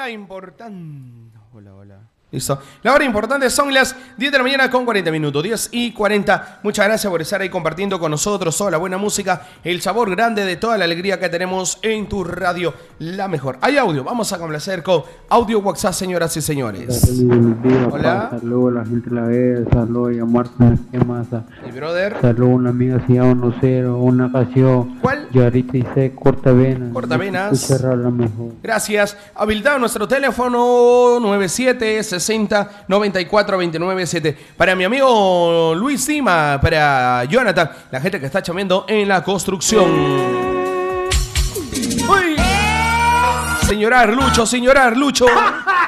importante. Hola, hola. Listo. La hora importante son las 10 de la mañana con 40 minutos. 10 y 40. Muchas gracias por estar ahí compartiendo con nosotros toda la buena música, el sabor grande de toda la alegría que tenemos en tu radio, la mejor. Hay audio. Vamos a complacer con audio WhatsApp, señoras y señores. Hola. Saludos a la gente de la vez. Saludos a Marta. ¿Qué más? Mi brother. Saludos a una amiga se llama Nocero. Una canción. ¿Cuál? Yo ahorita hice Cortavenas. Cortavenas. Mejor. Gracias. Habilitado nuestro teléfono 9760-94-297. Para mi amigo Luis Sima, para Jonathan, la gente que está chameando en la construcción. ¡Uy! Señor Arlucho, señor Arlucho.